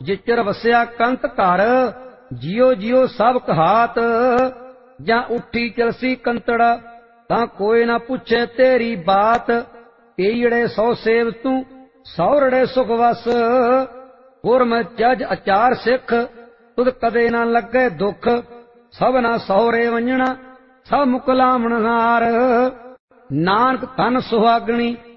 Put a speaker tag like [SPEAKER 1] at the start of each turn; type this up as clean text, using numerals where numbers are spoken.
[SPEAKER 1] ਜਿਚਰ ਵਸਿਆ ਕੰਤ ਘਰ, ਜਿਉ ਜਿਉ ਸਭ ਕਹਾਤ। ਜਾਂ ਉੱਠੀ ਚਲਸੀ ਕੰਤੜਾ, ਤਾਂ ਕੋਈ ਨਾ ਪੁੱਛੇ ਤੇਰੀ ਬਾਤ। ਈੜੇ ਸੌ ਸੇਵ ਤੂੰ, ਸੌਰੜੇ ਸੁਖ ਵਸ। ਗੁਰਮਤਿ ਜਜ ਅਚਾਰ ਸਿੱਖ, ਤੁਧ ਕਦੇ ਨਾ ਲੱਗੇ ਦੁੱਖ। ਸਭਨਾ ਸਹੁਰੇ ਵੰਜਣਾ, ਸਭ ਮੁਕਲਾਵਣ ਹਾਰ। ਨਾਨਕ ਧਨ ਸੁਹਾਗਣੀ,